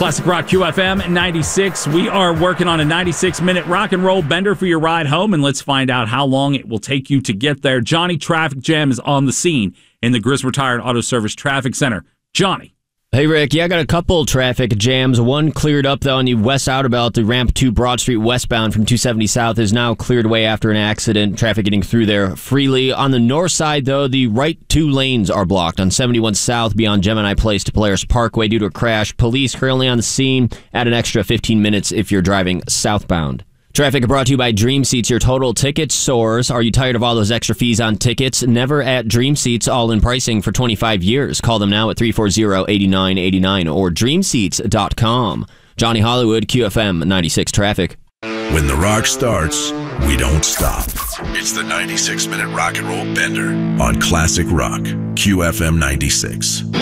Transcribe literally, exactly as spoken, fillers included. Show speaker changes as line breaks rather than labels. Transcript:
Classic Rock Q F M ninety-six. We are working on a ninety-six minute rock and roll bender for your ride home, and let's find out how long it will take you to get there. Johnny, traffic jam is on the scene in the Griswold Retired Auto Service Traffic Center. Johnny.
Hey, Rick. Yeah, I got a couple traffic jams. One cleared up, though, on the west Outerbout. The ramp to Broad Street westbound from two seventy South is now cleared away after an accident. Traffic getting through there freely. On the north side, though, the right two lanes are blocked on seventy-one South beyond Gemini Place to Polaris Parkway due to a crash. Police currently on the scene. Add an extra fifteen minutes if you're driving southbound. Traffic brought to you by Dream Seats. Your total ticket soars. Are you tired of all those extra fees on tickets? Never at Dream Seats, all-in pricing for twenty-five years. Call them now at three four zero, eight nine eight nine or dream seats dot com. Johnny Hollywood, Q F M ninety-six Traffic.
When the rock starts, we don't stop. It's the ninety-six minute rock and roll bender on Classic Rock, Q F M ninety-six.